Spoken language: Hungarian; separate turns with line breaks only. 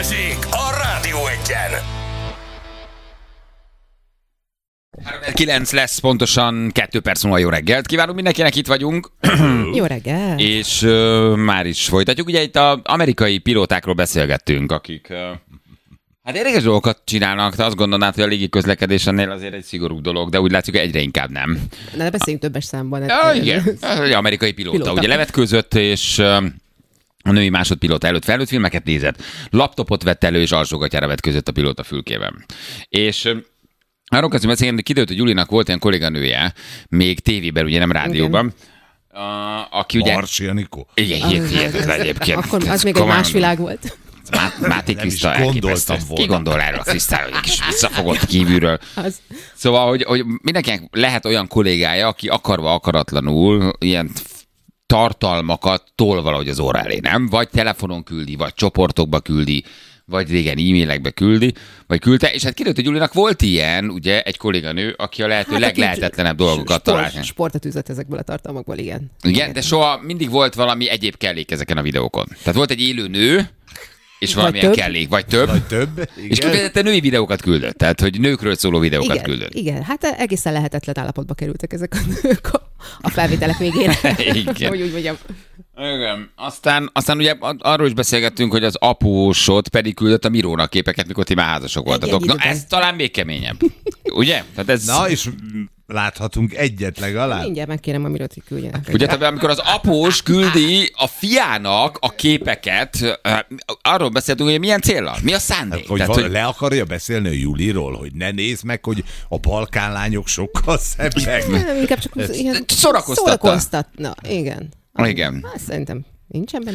Balázsék a Rádió Egyen.
9 lesz, pontosan 2 perc múlva. Jó reggelt kívánunk mindenkinek, itt vagyunk.
Jó reggel!
És már is folytatjuk. Ugye itt az amerikai pilótákról beszélgettünk, akik hát érdekes dolgokat csinálnak, te azt gondolnád, hogy a légiközlekedés ennél azért egy szigorúbb dolog, de úgy látszik, hogy egyre inkább nem.
De beszéljünk többes számban.
Igen, az amerikai pilóta. Ugye levetkőzött, és a női másodpilóta előtt felnőtt filmeket nézett, laptopot vett elő, és alsógatyára vetközött a pilóta fülkében. És arról kezdünk beszélni, hogy kiderült, hogy Julinak volt ilyen kolléganője, még tévében, ugye nem rádióban, aki ugye...
Marsi Anikó?
Igen, hihetetlen egyébként.
Akkor az még egy más világ volt.
Máté Kriszta elképesztő. Ki gondol erről a Krisztára, hogy egy kis visszafogott kívülről. Szóval, hogy mindenkinek lehet olyan kollégája, aki akarva akaratlanul ilyen tartalmakat tol valahogy az óra elé, nem? Vagy telefonon küldi, vagy csoportokba küldi, vagy régen e-mailekbe küldi, vagy küldte, és hát kiderült, hogy Julinak volt ilyen, ugye, egy kolléganő, aki a lehető leglehetetlenebb dolgokat talált.
Sportot üzött ezekből a tartalmakból, igen.
Igen, de soha mindig volt valami egyéb kellék ezeken a videókon. Tehát volt egy élő nő, és valamilyen kellék, vagy több. És kifejezetten női videókat küldött, tehát hogy nőkről szóló videókat küldött.
Igen, hát egészen lehetetlen állapotba kerültek ezek a nők a felvételek végére.
Igen.
Hogy úgy mondjam.
Igen. Aztán ugye arról is beszélgettünk, hogy az apósod pedig küldött a Mirónak képeket, mikor ti már házasok voltatok. Na ez talán még keményebb. Ugye? Tehát ez...
Na és láthatunk egyet legalább.
Mindjárt megkérem a Mirót, hogy küldjenek.
Ugye, amikor az após küldi a fiának a képeket, arról beszéltünk, hogy milyen céllal, mi a szándék.
Hogy, hogy le akarja beszélni a Juliról, hogy ne nézd meg, hogy a balkán lányok sokkal szebbek.
Nem, inkább csak ilyen
szórakoztatna.
Igen.
Igen.
Hát, szerintem nincsen benne